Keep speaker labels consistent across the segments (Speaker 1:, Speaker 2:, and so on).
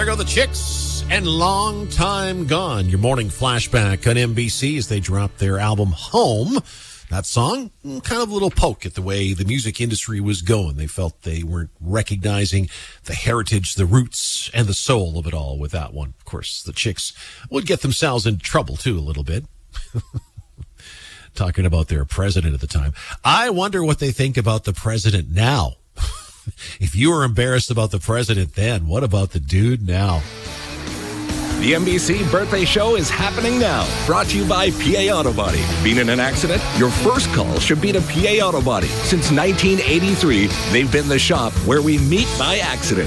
Speaker 1: There go the Chicks and Long Time Gone. Your morning flashback on NBC as they drop their album Home. That song, kind of a little poke at the way the music industry was going. They felt they weren't recognizing the heritage, the roots, and the soul of it all with that one. Of course, the Chicks would get themselves in trouble, too, a little bit. Talking about their president at the time. I wonder what they think about the president now. If you were embarrassed about the president then, what about the dude now?
Speaker 2: The NBC Birthday Show is happening now. Brought to you by PA Auto Body. Been in an accident? Your first call should be to PA Auto Body. Since 1983, they've been the shop where we meet by accident.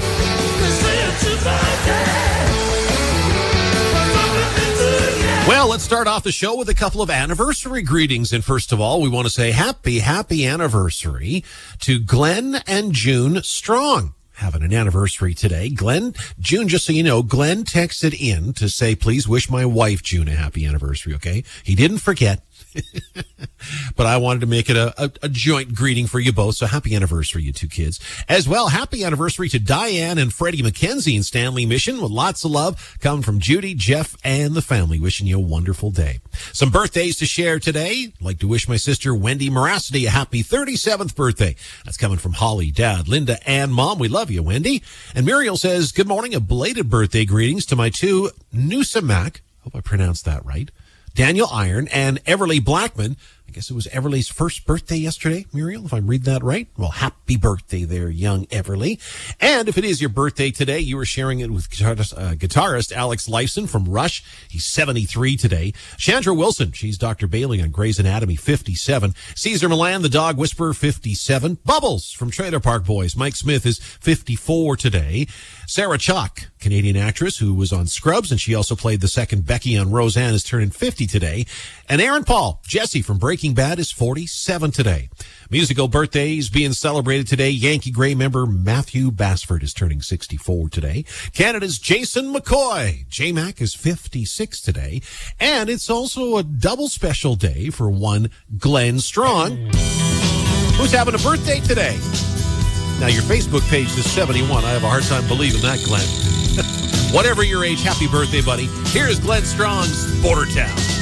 Speaker 1: Well, let's start off the show with a couple of anniversary greetings. And first of all, we want to say happy anniversary to Glenn and June Strong. Having an anniversary today. June, just so you know, Glenn texted in to say, please wish my wife, June, a happy anniversary, okay? He didn't forget. But I wanted to make it a joint greeting for you both. So happy anniversary, you two kids. As well, happy anniversary to Diane and Freddie McKenzie in Stanley Mission with lots of love coming from Judy, Jeff, and the family. Wishing you a wonderful day. Some birthdays to share today. I'd like to wish my sister Wendy Moracity a happy 37th birthday. That's coming from Holly, Dad, Linda, and Mom. We love you, Wendy. And Muriel says, good morning, a belated birthday greetings to my two Newsamac. Hope I pronounced that right. Daniel Iron and Everly Blackman. I guess it was Everly's first birthday yesterday, Muriel, if I'm reading that right. Well, happy birthday there, young Everly. And if it is your birthday today, you are sharing it with guitarist Alex Lifeson from Rush. He's 73 today. Chandra Wilson, she's Dr. Bailey on Grey's Anatomy, 57. Caesar Milan, the Dog Whisperer, 57. Bubbles from Trailer Park Boys. Mike Smith is 54 today. Sarah Chalk, Canadian actress who was on Scrubs, and she also played the second Becky on Roseanne, is turning 50 today. And Aaron Paul, Jesse from Breaking Bad, is 47 today. Musical birthdays being celebrated today. Yankee Grey member Matthew Basford is turning 64 today. Canada's Jason McCoy, J-Mac, is 56 today. And it's also a double special day for one Glenn Strong, who's having a birthday today. Now, your Facebook page is 71. I have a hard time believing that, Glenn. Whatever your age, happy birthday, buddy. Here's Glenn Strong's Border Town.